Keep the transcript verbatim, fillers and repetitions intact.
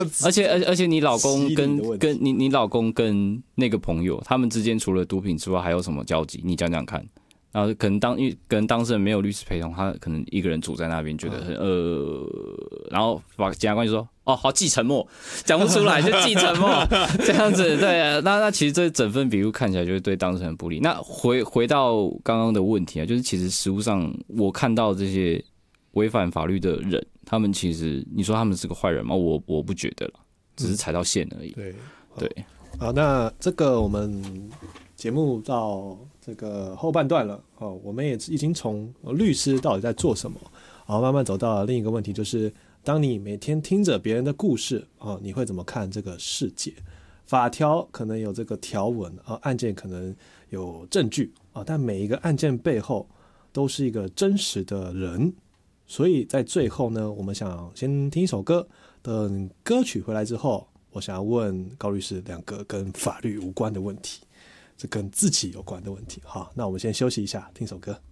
而且而而且你老公跟跟你你老公跟那个朋友，他们之间除了毒品之外还有什么交集？你讲讲看。然后可能当因为可能当事人没有律师陪同，他可能一个人住在那边，觉得很、嗯、呃，然后把检察官就说：“哦，好，记沉默，讲不出来就记沉默，这样子。”对啊，那那其实这整份笔录看起来就是对当事人不利。那回回到刚刚的问题啊，就是其实实务上我看到这些违反法律的人，他们其实你说他们是个坏人吗？我我不觉得啦，只是踩到线而已。嗯、 对对， 好，那这个我们节目到这个后半段了，哦，我们也已经从律师到底在做什么，然后慢慢走到了另一个问题，就是当你每天听着别人的故事，哦，你会怎么看这个世界？法条可能有这个条文，啊，案件可能有证据，啊，但每一个案件背后都是一个真实的人，所以在最后呢，我们想先听一首歌，等歌曲回来之后，我想要问高律师两个跟法律无关的问题。这跟自己有关的问题。好，那我们先休息一下，听首歌。